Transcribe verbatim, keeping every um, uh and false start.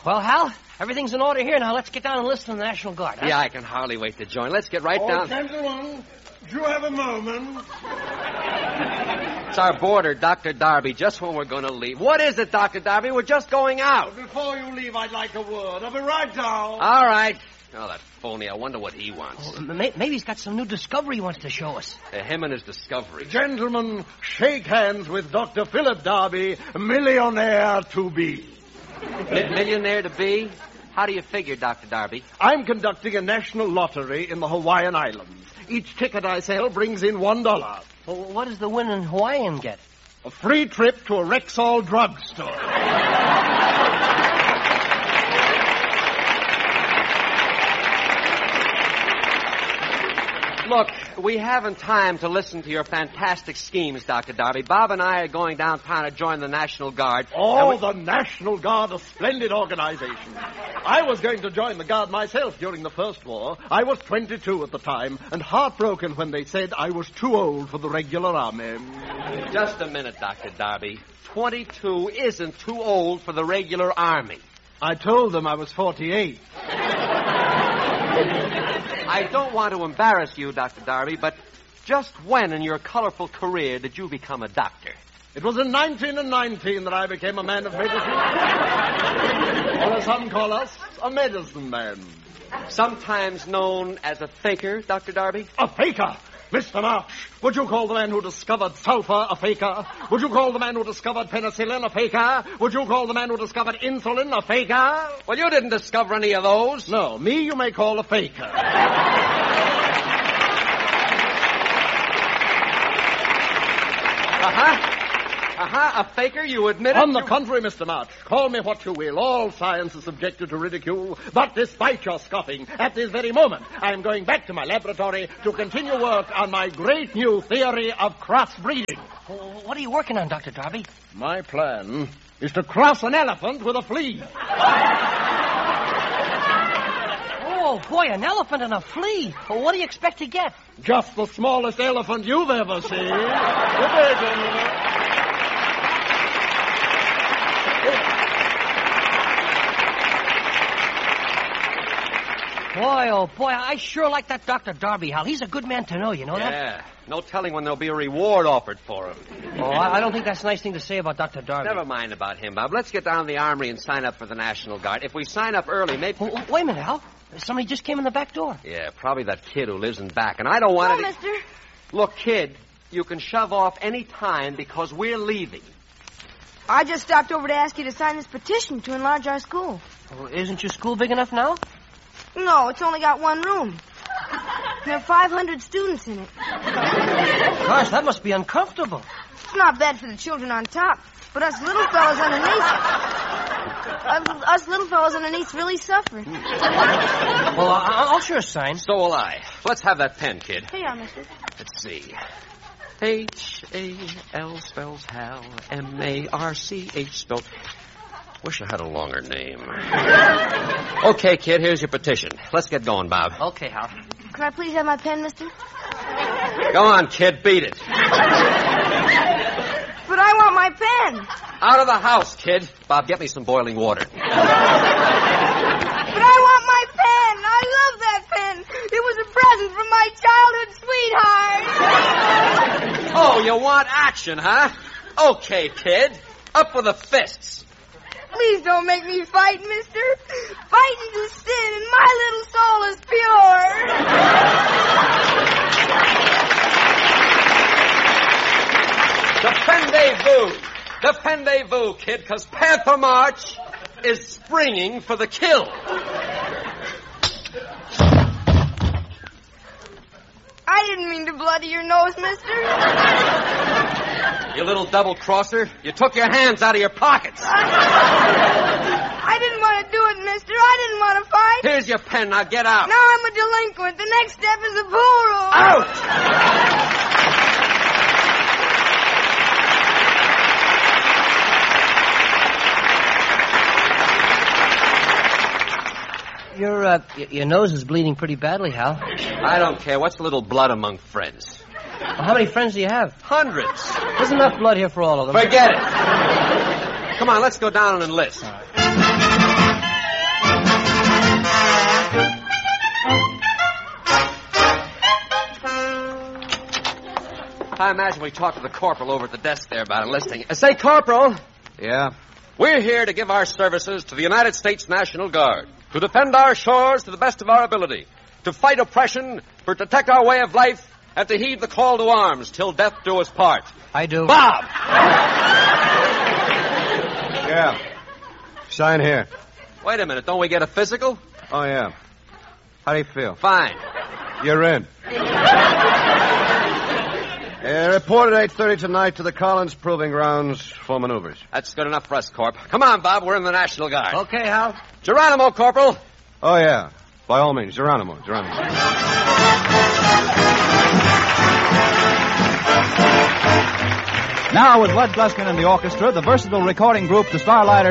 Well, Hal, everything's in order here. Now let's get down and listen to the National Guard. Huh? Yeah, I can hardly wait to join. Let's get right oh, down. Gentlemen, do you have a moment? It's our boarder, Doctor Darby, just when we're going to leave. What is it, Doctor Darby? We're just going out. Before you leave, I'd like a word. I'll be right down. All right. Oh, that phony. I wonder what he wants. Oh, maybe he's got some new discovery he wants to show us. Uh, him and his discovery. Gentlemen, shake hands with Doctor Philip Darby, millionaire to be. M- millionaire to be? How do you figure, Doctor Darby? I'm conducting a national lottery in the Hawaiian Islands. Each ticket I sell brings in one dollar. Well, what does the winning Hawaiian get? A free trip to a Rexall drugstore. Look, we haven't time to listen to your fantastic schemes, Doctor Darby. Bob and I are going downtown to join the National Guard. Oh, we... the National Guard, a splendid organization. I was going to join the Guard myself during the First War. I was twenty-two at the time, and heartbroken when they said I was too old for the regular army. Just a minute, Doctor Darby. twenty-two isn't too old for the regular army. I told them I was forty-eight. I don't want to embarrass you, Doctor Darby, but just when in your colorful career did you become a doctor? It was in nineteen and nineteen that I became a man of medicine. Or as some call us, a medicine man. Sometimes known as a faker, Doctor Darby? A faker? Mister March, would you call the man who discovered sulfur a faker? Would you call the man who discovered penicillin a faker? Would you call the man who discovered insulin a faker? Well, you didn't discover any of those. No, me you may call a faker. Uh-huh. Uh-huh, a faker, you admit it? On the contrary, Mister March, call me what you will. All science is subjected to ridicule. But despite your scoffing, at this very moment, I am going back to my laboratory to continue work on my great new theory of crossbreeding. Well, what are you working on, Doctor Darby? My plan is to cross an elephant with a flea. Oh, boy, an elephant and a flea. Well, what do you expect to get? Just the smallest elephant you've ever seen. Good day, gentlemen. Boy, oh, boy, I sure like that Doctor Darby, Hal. He's a good man to know, you know that? Yeah, no telling when there'll be a reward offered for him. Oh, I, I don't think that's a nice thing to say about Doctor Darby. Never mind about him, Bob. Let's get down to the armory and sign up for the National Guard. If we sign up early, maybe... Oh, oh, wait a minute, Hal. Somebody just came in the back door. Yeah, probably that kid who lives in back, and I don't want Hello, to... mister. Look, kid, you can shove off any time because we're leaving. I just stopped over to ask you to sign this petition to enlarge our school. Oh, isn't your school big enough now? No, it's only got one room. There are five hundred students in it. Gosh, that must be uncomfortable. It's not bad for the children on top, but us little fellas underneath... us, us little fellas underneath really suffer. Well, I, I'll sure sign. So will I. Let's have that pen, kid. Here you are, mister. Let's see. H A L spells Hal. M A R C H spells... Wish I had a longer name. Okay, kid, here's your petition. Let's get going, Bob. Okay, Hal. Could I please have my pen, mister? Go on, kid, beat it. But I want my pen. Out of the house, kid. Bob, get me some boiling water. But I want my pen. I love that pen. It was a present from my childhood sweetheart. Oh, you want action, huh? Okay, kid. Up with the fists. Please don't make me fight, mister. Fighting's a sin, and my little soul is pure. Defendez-vous. Defendez-vous, kid, because Panther March is springing for the kill. I didn't mean to bloody your nose, mister. You little double-crosser. You took your hands out of your pockets. I didn't want to do it, mister. I didn't want to fight. Here's your pen. Now get out. Now I'm a delinquent. The next step is a bull rope. Out! Your, uh, y- your nose is bleeding pretty badly, Hal. I don't care. What's a little blood among friends? Well, how many friends do you have? Hundreds. There's enough blood here for all of them. Forget it. Come on, let's go down and enlist. All right. I imagine we talked to the corporal over at the desk there about enlisting. Uh, say, Corporal. Yeah? We're here to give our services to the United States National Guard, to defend our shores to the best of our ability, to fight oppression, to protect our way of life, and to heed the call to arms till death do us part. I do. Bob! Yeah. Sign here. Wait a minute, don't we get a physical? Oh, yeah. How do you feel? Fine. You're in. Uh, report at eight thirty tonight to the Collins Proving Grounds for maneuvers. That's good enough for us, Corp. Come on, Bob, we're in the National Guard. Okay, Hal. Geronimo, Corporal. Oh, yeah. By all means. Geronimo. Geronimo. Now, with Bud Gluskin and the orchestra, the versatile recording group, the Starlighters,